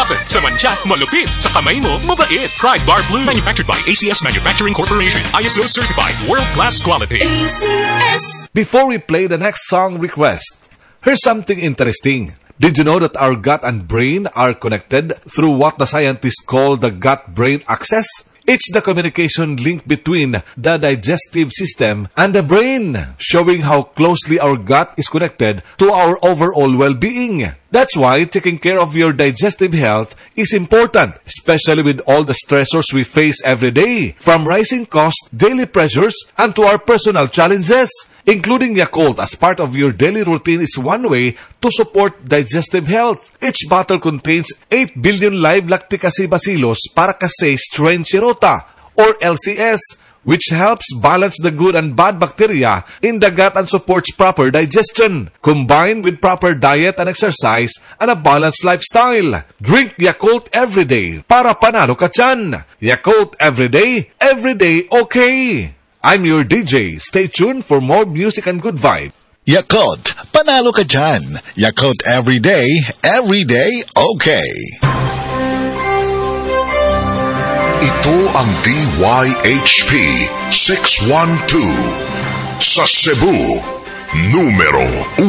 Toughen sa mancha, malupit. Sa kamay mo, mabait. Try Bar Blue. Manufactured by ACS Manufacturing Corporation. ISO certified. World-class quality. ACS. Before we play the next song request, here's something interesting. Did you know that our gut and brain are connected through what the scientists call the gut-brain axis? It's the communication link between the digestive system and the brain, showing how closely our gut is connected to our overall well-being. That's why taking care of your digestive health is important, especially with all the stressors we face every day, from rising costs, daily pressures, and to our personal challenges. Including Yakult as part of your daily routine is one way to support digestive health. Each bottle contains 8 billion live lactic acid bacillus para kasi strain Shirota, or LCS, which helps balance the good and bad bacteria in the gut and supports proper digestion, combined with proper diet and exercise and a balanced lifestyle. Drink Yakult every day para panalo ka tiyan. Yakult every day okay. I'm your DJ. Stay tuned for more music and good vibe. Yakult, panalo ka dyan. Yakult every day okay. Ito ang DYHP 612 sa Cebu, numero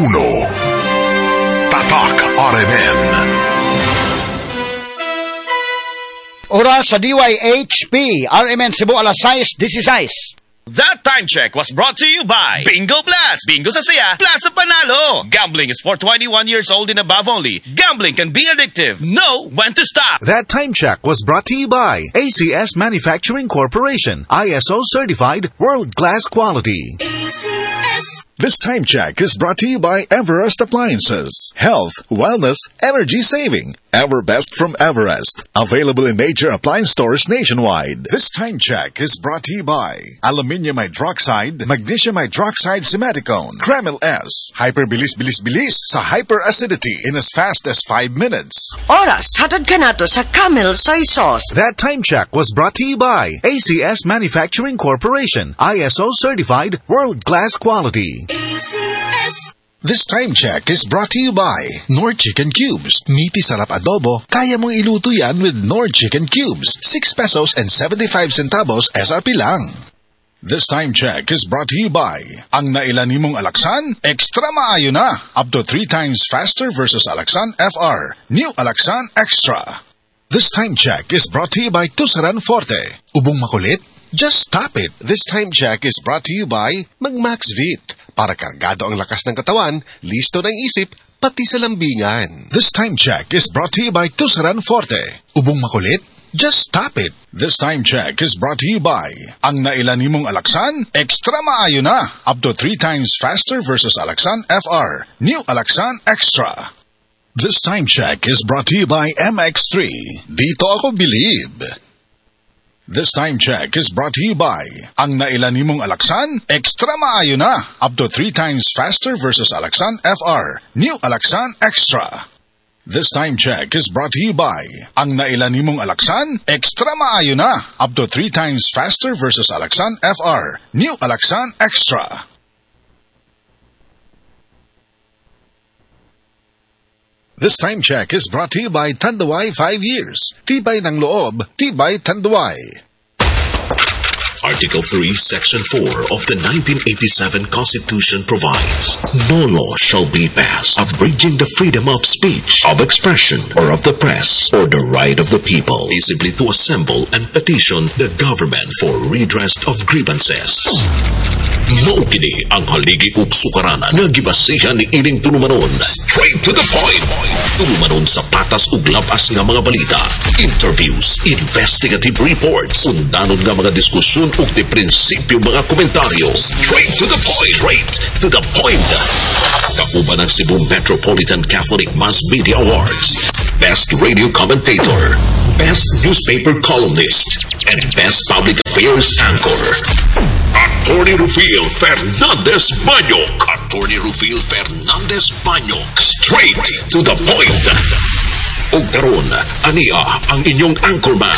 1. Tatak RMN. Oras sa DYHP, RMN Cebu alas 6:16. That time check was brought to you by Bingo Plus. Bingo sa saya, plus sa panalo. Gambling is for 21 years old and above only. Gambling can be addictive. Know when to stop. That time check was brought to you by ACS Manufacturing Corporation. ISO certified, world-class quality. ACS. This time check is brought to you by Everest Appliances. Health, wellness, energy saving. Everbest from Everest. Available in major appliance stores nationwide. This time check is brought to you by Aluminium Hydroxide, Magnesium Hydroxide Simeticone, Kremil S. Hyperbilis bilis sa hyperacidity in as fast as 5 minutes. Oras, hatod ka nato sa Camel Soy Sauce. That time check was brought to you by ACS Manufacturing Corporation. ISO certified, world-class quality. ACS. This time check is brought to you by Nord Chicken Cubes. Meaty sarap adobo, kaya mong iluto yan with Nord Chicken Cubes. 6 pesos and 75 centavos SRP lang. This time check is brought to you by ang nailani mong Alaxan, extra maayo na. Up to 3 times faster versus Alaxan FR. New Alaxan Extra. This time check is brought to you by Tusaran Forte. Ubong makulit? Just stop it. This time check is brought to you by Magmax Vit. Para kargado ang lakas ng katawan, listo ng isip, pati sa lambingan. This time check is brought to you by Tusaran Forte. Ubong makulit? Just stop it. This time check is brought to you by ang nailani mong Alaxan, extra maayo na. Up to 3 times faster versus Alaxan FR. New Alaxan Extra. This time check is brought to you by MX3. Dito ako believe. This time check is brought to you by ang nailani mong Alaxan, extra maayo na. Up to 3 times faster versus Alaxan FR. New Alaxan Extra. This time check is brought to you by ang nailani mong Alaxan, extra maayo na. Up to 3 times faster versus Alaxan FR. New Alaxan Extra. This time check is brought to you by Tanduay 5 years. Tibay ng loob, tibay Tanduay. Article 3, Section 4 of the 1987 Constitution provides, no law shall be passed abridging the freedom of speech, of expression, or of the press, or the right of the people peaceably to assemble and petition the government for redress of grievances. Mao kini ang haligi ug sukaranan nga gibasihan ni ining tulumanon. Straight to the point. Tulumanon sa patas ug labas nga mga balita, interviews, investigative reports, undanon nga mga diskusyon ug di prinsipyo mga komentaryo. Straight to the point. Straight to the point. Kauban ang Cebu Metropolitan Catholic Mass Media Awards. Best Radio Commentator, Best Newspaper Columnist, and Best Public Affairs Anchor. Attorney Rufil Fernandez Banyok. Attorney Rufil Fernandez Banyok. Straight to the point. O karon, ania ang inyong anchorman.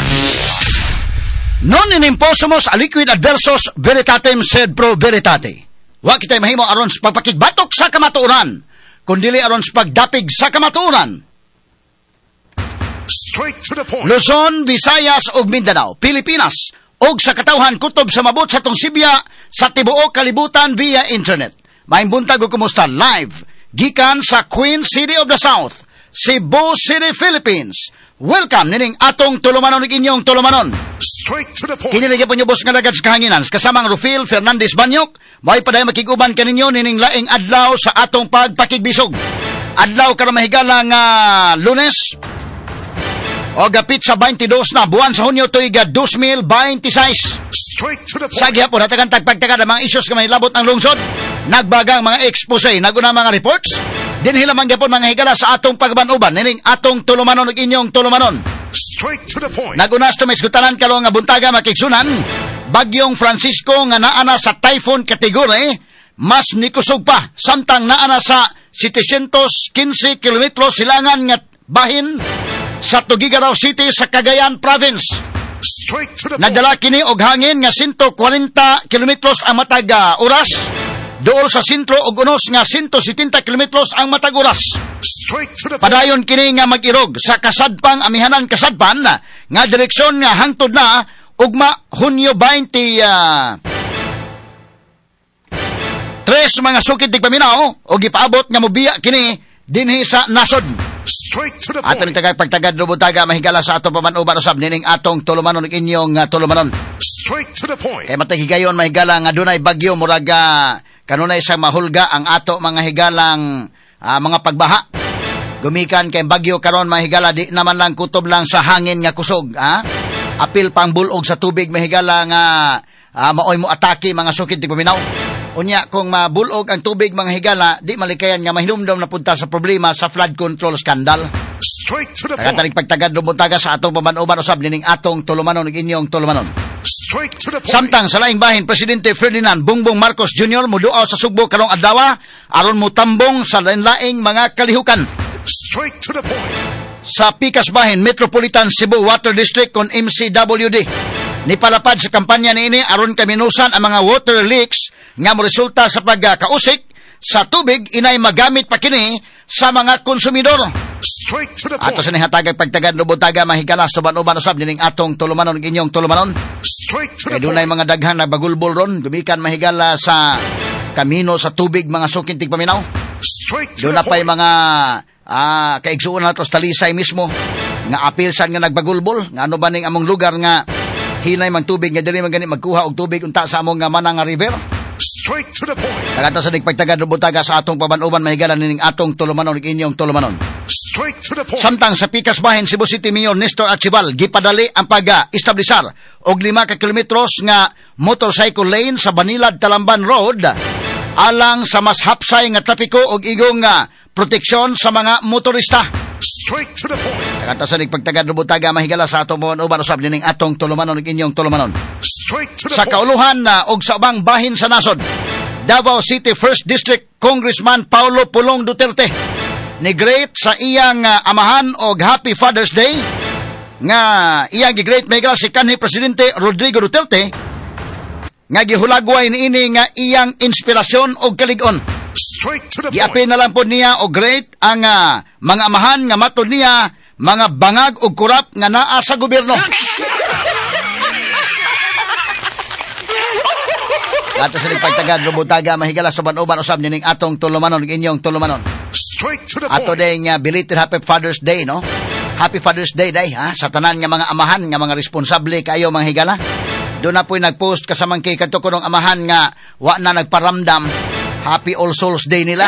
Non inimposumos aliquid adversus veritatem sed pro veritate. Wa kitay mahimo aron sa pagpakigbatok sa kamatuoran, kundili aron sa pagdapig sa kamatuoran. Straight to the point. Luzon, Visayas ug Mindanao, Pilipinas ug sa katawhan kutob sa mabot sa tong Sibya sa tibuok kalibutan via internet. Maimbuntag ug kumusta live gikan sa Queen City of the South, Cebu City, Philippines. Welcome nining atong tulumanon ug inyong tulumanon. Straight to the point. Kinilig po niyo bus nga lagad sa kahanginan kasamang Rufil Fernandez Banyok. May paday makiguban kaninyo nining laing adlaw sa atong pagpakigbisog. Adlaw karon mahigala nga Lunes. O gapit sa 22 na buwan sa Hunyo tuig 2026. Straight to the point. Sa gihapon hatagan tagpagtagad ang mga issues nga mahilabot ang lungsod. Nagbagang mga expose, naguna mga reports. Dinhi lamang gyapon mga higala sa atong pagbanuban nining atong tulumanon ug inyong tulumanon. Straight to the point. Nagunas to maisgutanan kalong nga buntaga makigsunan. Bagyong Francisco nga naana sa typhoon category, mas nikusog pa samtang naana sa 715 kilometro silangan nga bahin sa Tuguegarao City sa Cagayan Province. Straight to the point. Nadala kini og hangin nga 140 kilometros ang matag oras. Dool sa sentro og unos nga 170 kilometros ang matag oras. Straight to the point. Padayon kini nga mag-irog sa kasadpang amihanan kasadpan nga direksyon nga hangtod na ugma Hunyo 20 tres mga sukid tigpaminaw o gipaabot nga mobiya kini dinhi sa nasod. Straight to the Aton point. tagay pagtagad lubutaga mahigala sa atong pamanuban usab nining atong tulumanon ug inyong tulumanon. Straight to the point. Kay matay higayon mahigala nga dunay bagyo murag kanunay sa mahulga ang ato mga higalang mga pagbaha. Gumikan kay bagyo karon mahigala di naman lang kutob lang sa hangin nga kusog, apil pang bulog sa tubig mahigala nga maoy mo atake mga sukid tigpaminaw. Unya kung mabulog ang tubig mga higala, di malikayan nga mahinumdom na punta sa problema sa flood control scandal. Straight to the point. Nakatanig pagtagad lumuntaga sa atong pamanuban usab nining atong tulumanon ug inyong tulumanon. Straight to the point. Samtang sa laing bahin Presidente Ferdinand Bongbong Marcos Jr. muduaw sa Sugbo karong adlaw aron mutambong sa lain-laing mga kalihukan. Straight to the point. Sa Pikas Bahin Metropolitan Cebu Water District kon MCWD nipalapad sa kampanya niini aron kaminusan ang mga water leaks nga moresulta sa pagkausik sa tubig inay magamit pa kini sa mga konsumidor. Straight to the point. Ato sa nihatagag pagtagad lubutaga mahigala sa banuban usab nining atong tulumanon ug inyong tulumanon. Straight to Kay the dunay point. mga daghan na bagulbol ron gumikan mahigala sa kamino sa tubig mga sukid tigpaminaw. Straight to Doon na the pa'y point. mga kaigsuon na talisay mismo nga apilsan nga nagbagulbol nga ano ba ning among lugar nga hinay man tubig nga dili man gani magkuha og tubig unta sa among nga manang nga river. Straight to the point. Tagata sa nagpagtagad lubutaga sa atong pabanuban mahigala nining atong tulumanon ug inyong tulumanon. Straight to the point. Samtang sa Pikas Bahin Cebu City Mayor Nestor Archibal gipadali ang pag-establisar og 5 ka kilometros nga motorcycle lane sa Banilad Talamban Road alang sa mas hapsay nga trapiko og igong proteksyon sa mga motorista. Straight to the point. Tagata sa nagpagtagad lubutaga mahigala sa atong pabanuban usab nining atong tulumanon ug inyong tulumanon. Straight to the Sa point. kauluhan og sa ubang bahin sa nasod, Davao City 1st District Congressman Paulo Pulong Duterte ni-great sa iyang amahan og Happy Father's Day nga iyang gi-great mahigala si kanhi Presidente Rodrigo Duterte nga gihulagway niini nga iyang inspirasyon og kalig-on. Straight to the Giapil point. na lang po niya og great ang mga amahan nga matod niya mga bangag og kurap nga naa sa gobyerno. Ato sa nagpagtagad lubutaga mahigala sa banuban usab nining atong tulumanon ug inyong tulumanon. Straight to the Ato point. day nga belated Happy Father's Day, no? Happy Father's Day day, sa tanan nga mga amahan nga mga responsable kayo mga higala. Doon na po'y nagpost kasamang kay kadto kunong amahan nga wa na nagparamdam. Happy All Souls Day nila.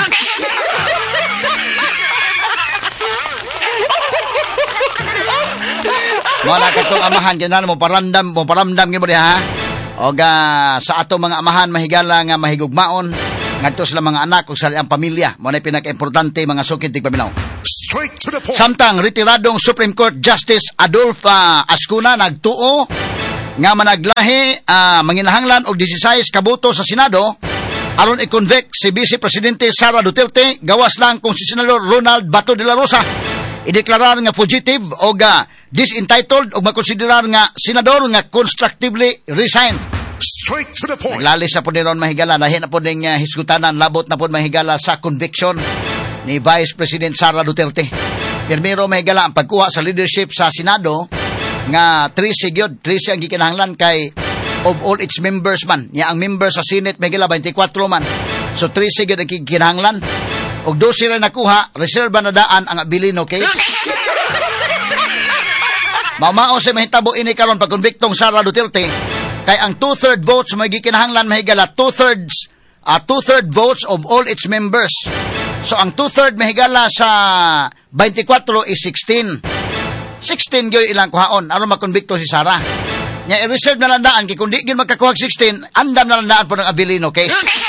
Wala katong amahan kinahanglan mo paramdam gyud mo diha. Og sa ato mga amahan mahigala nga mahigugmaon ngadto sila mga anak ug sa ilang pamilya mo na pinaka-importante mga sukid tigpaminaw. Straight to the point. Samtang retiradong Supreme Court Justice Adolfo Ascuna nagtuo nga managlahi manginahanglan og 16 kaboto sa Senado aron i-convict si Vice Presidente Sara Duterte gawas lang kung si Senador Ronald Bato de la Rosa ideklarar nga fugitive o disentitled o makonsiderar nga senador nga constructively resigned. Straight to the point. Naglalis na po ni Ron mahigala lahi na po ning hisgutanan labot na po mahigala sa conviction ni Vice President Sara Duterte. Pirmiro mahigala ang pagkuha sa leadership sa Senado nga 13 gyud, 13 ang gikinahanglan kay of all its members man. Nya ang member sa Senate mahigala 24 man. So 13 gyud ang gikinahanglan. Og 12 ra nakuha, reserba na daan ang Abilino case. Mamao sa mahitabo ini karon pag konbiktong Sara Duterte kay ang 2/3 votes may gikinahanglan mahigala 2/3 votes of all its members. So ang 2/3 mahigala sa 24 is 16. 16 gyoy ilang kuhaon aron makonbikto si Sara. Nya i-reserve na landaan kay kundi gid magkakuha 16, andam na landaan po ng Abilino case.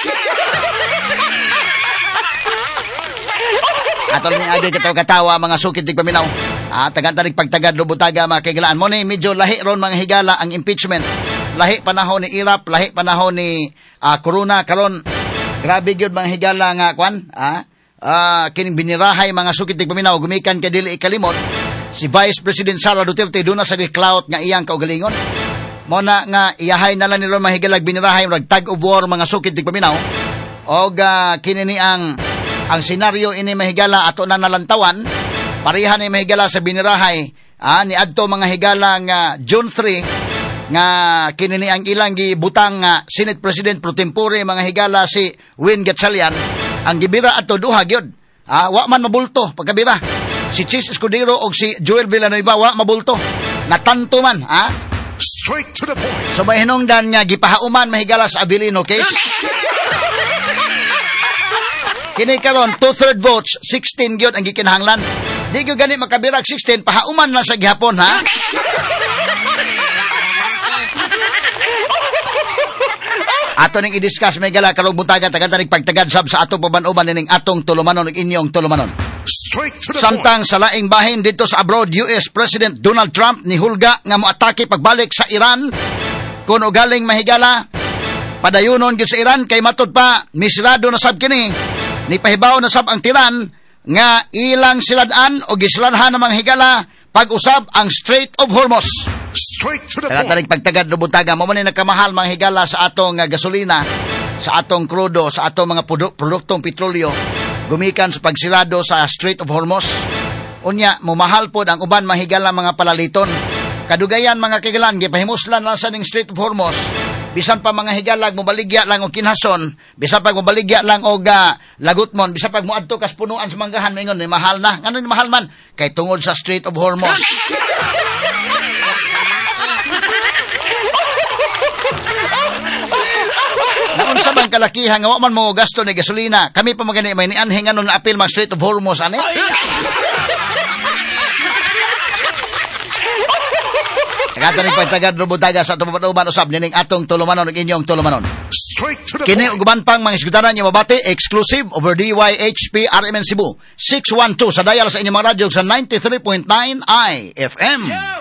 Atol ni agi katawa mga sukid tig paminaw. Tagan-tanig pagtagad lubutaga mga kaigalaan mo ni medyo lahi ron mga higala ang impeachment. Lahi panahon ni Irap, lahi panahon ni Corona karon. Grabe gyud mga higala nga kwan, kining binirahay mga sukid tig paminaw gumikan kay dili ikalimot si Vice President Sara Duterte do na sa clout nga iyang kaugalingon. Mo na nga iyahay na lang ni ron mga higalag binirahay rag tag of war mga sukid tig paminaw. Og kini ni ang senaryo ini mahigala ato na nalantawan pareha ni mahigala sa binirahay ni adto mga higala nga June 3 nga kini ni ang ilang gibutang Senate President pro tempore mga higala si Win Gatchalian ang gibira ato duha gyud wa man mabulto pagkabira si Chis Escudero og si Joel Villanueva wa mabulto natanto man Straight to the point. so may hinungdan nga gipahauman mahigala sa Abilino case. Kini karon 2/3 votes, 16 gyud ang gikinahanglan. Di gyud gani makabirag 16 pahauman na sa gihapon Ato ning i-discuss may gala karong buntaga taga-tanig pagtagad sab sa atong paban-uban ning atong tulumanon ug inyong tulumanon. Straight to the Samtang sa laing bahin dito sa abroad, US President Donald Trump ni hulga nga moatake pagbalik sa Iran kun galing mahigala padayunon gyud sa Iran kay matud pa misrado na sab kini. Ni pahibaw na sab ang tiran nga ilang siladaan o gisladhan ng mga higala pag-usab ang Strait of Hormuz. Straight to the point. Taga-tanig pagtagad do buntaga mo man ni nagkamahal mga higala sa atong gasolina, sa atong krudo, sa atong mga produktong petrolyo gumikan sa pagsilado sa Strait of Hormuz. Unya mumahal pod ang uban mga higala mga palaliton. Kadugayan mga kaigalan gipahimuslan lang sa ning Strait of Hormuz. Bisan pa mga higalag mobaligya lang og kinhason, bisan pa mobaligya lang og lagutmon, bisan pa moadto kas punuan sa manggahan mingon ni mahal na. Ngano ni mahal man? Kay tungod sa Strait of Hormuz. Naon sa bang kalakihan nga wa man mo gasto ni gasolina, kami pa magani may nianhi nganon nga apil mag Strait of Hormuz ani. Taga-tanig pagtagad lubutaga sa atong papan-uban usab nining atong tulumanon ug inyong tulumanon. Straight to the Kini point. uban pang mga isgudanan niya mabati exclusive over DYHP RMN Cebu 612 sa dial sa inyong mga radyo sa 93.9 IFM.